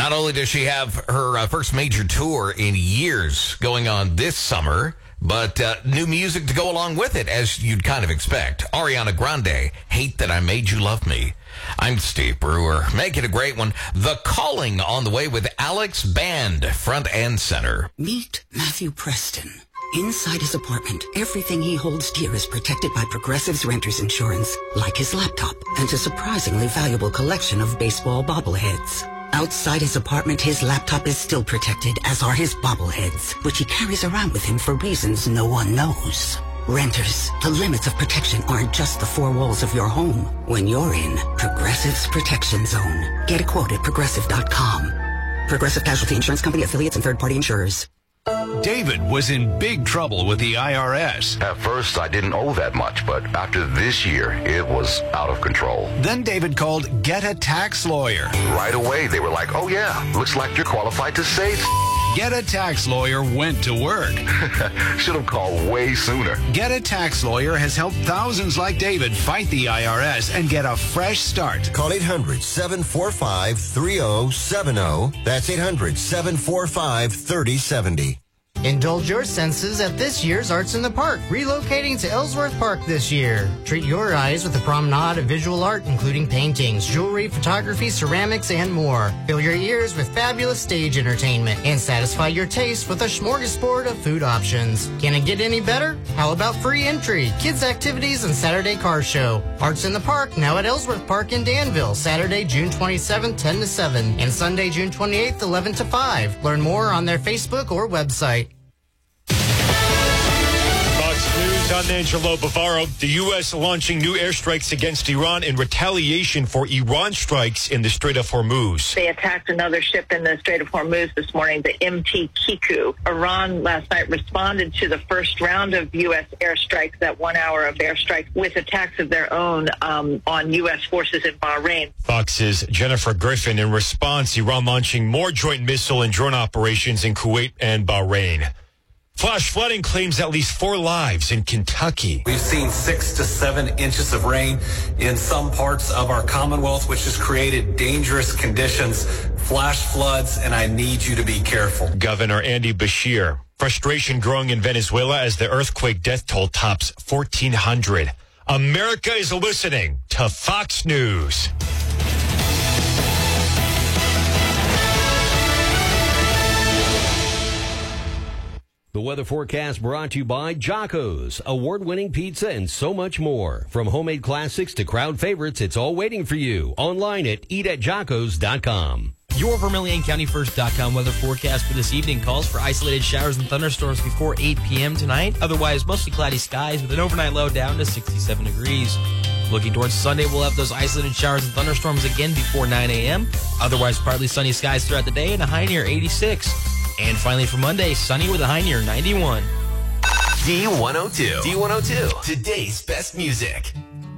Not only does she have her first major tour in years going on this summer, but new music to go along with it, as you'd kind of expect. Ariana Grande, Hate That I Made You Love Me. I'm Steve Brewer. Make it a great one. The Calling on the way with Alex Band, front and center. Meet Matthew Preston. Inside his apartment, everything he holds dear is protected by Progressive's renter's insurance, like his laptop and a surprisingly valuable collection of baseball bobbleheads. Outside his apartment, his laptop is still protected, as are his bobbleheads, which he carries around with him for reasons no one knows. Renters, the limits of protection aren't just the four walls of your home. When you're in Progressive's Protection Zone, get a quote at Progressive.com. Progressive Casualty Insurance Company, affiliates, and third-party insurers. David was in big trouble with the IRS. At first, I didn't owe that much, but after this year, it was out of control. Then David called Get a Tax Lawyer. Right away, they were like, oh yeah, looks like you're qualified to save. Get a Tax Lawyer went to work. Should have called way sooner. Get a Tax Lawyer has helped thousands like David fight the IRS and get a fresh start. Call 800-745-3070. That's 800-745-3070. Indulge your senses at this year's Arts in the Park, relocating to Ellsworth Park this year. Treat your eyes with a promenade of visual art, including paintings, jewelry, photography, ceramics, and more. Fill your ears with fabulous stage entertainment and satisfy your taste with a smorgasbord of food options. Can it get any better? How about free entry, kids' activities, and Saturday car show? Arts in the Park now at Ellsworth Park in Danville, Saturday, June 27th, 10 to 7, and Sunday, June 28th, 11 to 5. Learn more on their Facebook or website. News, I'm Angelo Bavaro. The U.S. launching new airstrikes against Iran in retaliation for Iran strikes in the Strait of Hormuz. They attacked another ship in the Strait of Hormuz this morning, the MT Kiku. Iran last night responded to the first round of U.S. airstrikes, that 1 hour of airstrikes, with attacks of their own on U.S. forces in Bahrain. Fox's Jennifer Griffin. In response, Iran launching more joint missile and drone operations in Kuwait and Bahrain. Flash flooding claims at least 4 lives in Kentucky. We've seen 6 to 7 inches of rain in some parts of our Commonwealth, which has created dangerous conditions, flash floods, and I need you to be careful. Governor Andy Beshear. Frustration growing in Venezuela as the earthquake death toll tops 1,400. America is listening to Fox News. The weather forecast brought to you by Jocko's, award-winning pizza and so much more. From homemade classics to crowd favorites, it's all waiting for you. Online at eatatjockos.com. Your VermilionCountyFirst.com weather forecast for this evening calls for isolated showers and thunderstorms before 8 p.m. tonight. Otherwise, mostly cloudy skies with an overnight low down to 67 degrees. Looking towards Sunday, we'll have those isolated showers and thunderstorms again before 9 a.m. Otherwise, partly sunny skies throughout the day and a high near 86. And finally for Monday, sunny with a high near 91. D102. D102. Today's best music.